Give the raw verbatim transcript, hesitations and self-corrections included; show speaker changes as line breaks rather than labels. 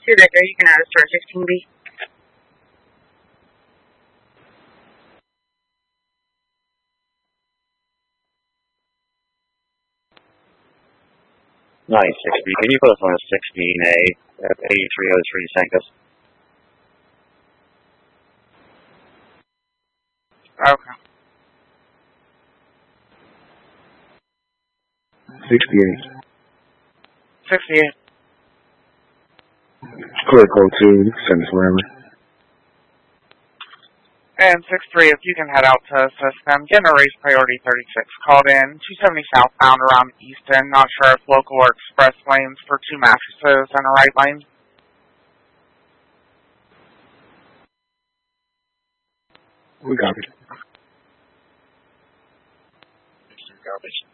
Here, Victor, you can add us to our sixteen B.
ninety-six B, can you put us on a sixteen A at eighty-three oh three Sencos?
Okay.
sixty-eight.
sixty-eight.
Clear code two, send us wherever.
And six three, if you can head out to system, getting a race priority thirty-six. Called in, two seventy southbound around Easton. Not sure if local or express lanes for two mattresses and a right lane.
We got it.
Garbage.